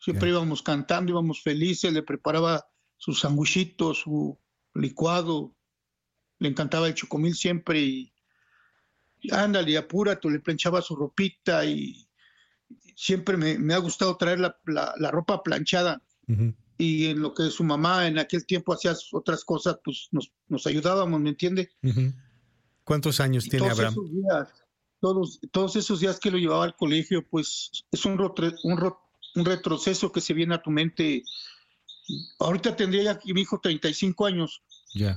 Siempre íbamos cantando, íbamos felices, le preparaba sus sanguchitos, su licuado, le encantaba el chocomil siempre y ándale, apúrate, le planchaba su ropita y siempre me ha gustado traer la ropa planchada. Uh-huh. Y en lo que su mamá en aquel tiempo hacía otras cosas, pues nos ayudábamos, ¿me entiende? Uh-huh. ¿Cuántos años Y tiene Abraham? todos esos días que lo llevaba al colegio, pues es un retroceso que se viene a tu mente. Ahorita tendría ya mi hijo 35 años. Ya.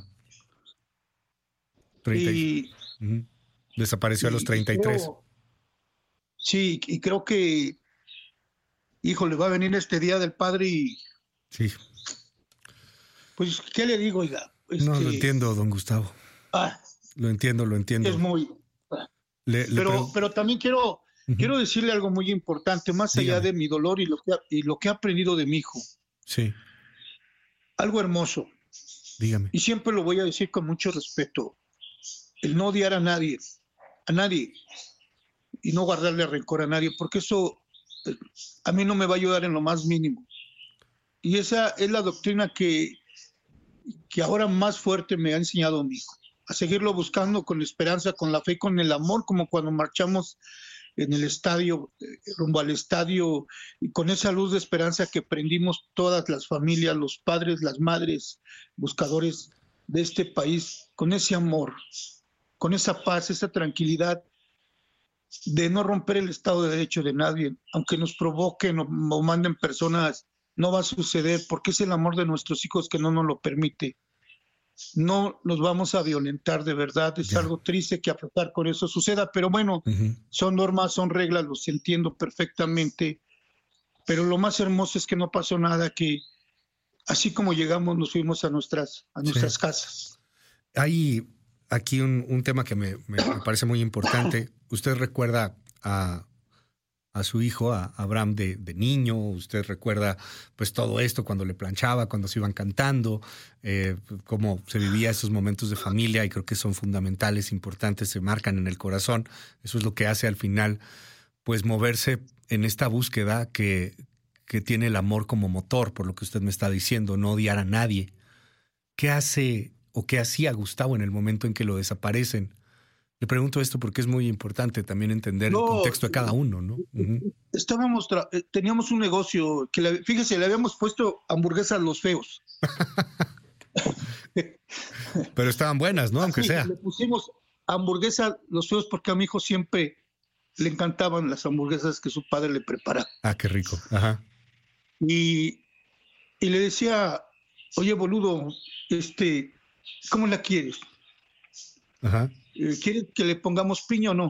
30. Uh-huh. Desapareció a los 33. Sí, y creo que, hijo, le va a venir este Día del Padre y... Sí. Pues, ¿qué le digo, oiga? No, lo entiendo, don Gustavo. Lo entiendo. Es muy... Pero también quiero decirle algo muy importante, más allá de mi dolor y lo que he aprendido de mi hijo. Sí. Algo hermoso. Dígame. Y siempre lo voy a decir con mucho respeto. El no odiar a nadie, y no guardarle rencor a nadie, porque eso a mí no me va a ayudar en lo más mínimo. Y esa es la doctrina que ahora más fuerte me ha enseñado mi hijo, a seguirlo buscando con la esperanza, con la fe, con el amor, como cuando marchamos en el estadio, rumbo al estadio, y con esa luz de esperanza que prendimos todas las familias, los padres, las madres, buscadores de este país, con ese amor, con esa paz, esa tranquilidad de no romper el Estado de Derecho de nadie, aunque nos provoquen o manden personas, no va a suceder, porque es el amor de nuestros hijos que no nos lo permite. No nos vamos a violentar de verdad, es algo triste que a pesar con eso suceda, pero bueno, son normas, son reglas, los entiendo perfectamente, pero lo más hermoso es que no pasó nada, que así como llegamos nos fuimos a nuestras casas. Hay aquí un tema que me parece muy importante. ¿Usted recuerda a su hijo, a Abraham de niño? ¿Usted recuerda pues todo esto cuando le planchaba, cuando se iban cantando, cómo se vivía esos momentos de familia? Y creo que son fundamentales, importantes, se marcan en el corazón. Eso es lo que hace al final pues moverse en esta búsqueda que tiene el amor como motor, por lo que usted me está diciendo, no odiar a nadie. ¿Qué hace o qué hacía Gustavo en el momento en que lo desaparecen? Le pregunto esto porque es muy importante también entender el contexto de cada uno, ¿no? Teníamos un negocio que, fíjese, le habíamos puesto hamburguesas Los Feos. Pero estaban buenas, ¿no? Aunque sea. Le pusimos hamburguesas Los Feos porque a mi hijo siempre le encantaban las hamburguesas que su padre le preparaba. Ah, qué rico. Ajá. Y le decía, oye, boludo, ¿cómo la quieres? Ajá. ¿Quieres que le pongamos piña o no?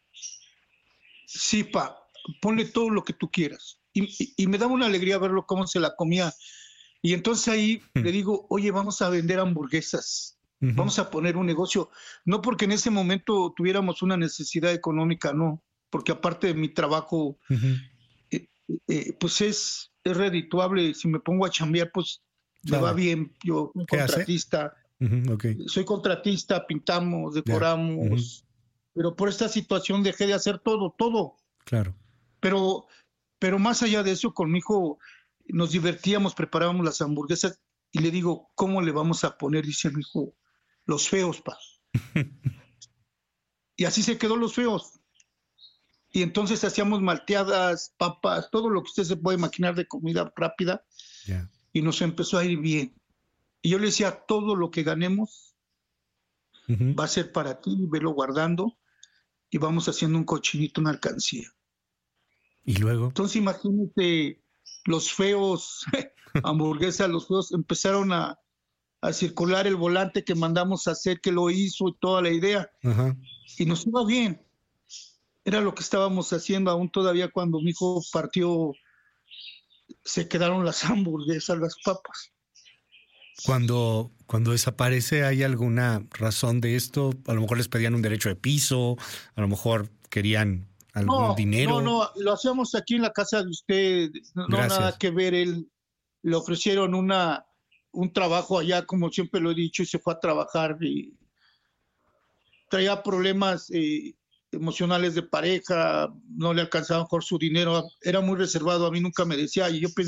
Sí, ponle todo lo que tú quieras. Y me daba una alegría verlo cómo se la comía. Y entonces ahí le digo, oye, vamos a vender hamburguesas. Vamos a poner un negocio. No porque en ese momento tuviéramos una necesidad económica, no. Porque aparte de mi trabajo, pues es redituable. Si me pongo a chambear, pues me va bien. Yo soy contratista. Soy contratista, pintamos, decoramos. Pero por esta situación dejé de hacer todo. Claro. Pero más allá de eso, con mi hijo nos divertíamos, preparábamos las hamburguesas y le digo, ¿cómo le vamos a poner? Dice mi hijo, Los Feos, pa. Y así se quedó Los Feos. Y entonces hacíamos malteadas, papas, todo lo que usted se puede imaginar de comida rápida. Y nos empezó a ir bien. Y yo le decía, todo lo que ganemos va a ser para ti, velo guardando y vamos haciendo un cochinito, una alcancía. ¿Y luego? Entonces imagínate, Los Feos, hamburguesas, Los Feos, empezaron a circular el volante que mandamos a hacer, que lo hizo y toda la idea. Y nos iba bien. Era lo que estábamos haciendo aún todavía cuando mi hijo partió, se quedaron las hamburguesas, las papas. Cuando desaparece, ¿hay alguna razón de esto? A lo mejor les pedían un derecho de piso, a lo mejor querían algún dinero. No, lo hacíamos aquí en la casa de usted, no nada que ver. Él le ofrecieron un trabajo allá, como siempre lo he dicho, y se fue a trabajar y traía problemas emocionales de pareja, no le alcanzaba mejor su dinero, era muy reservado, a mí nunca me decía, y yo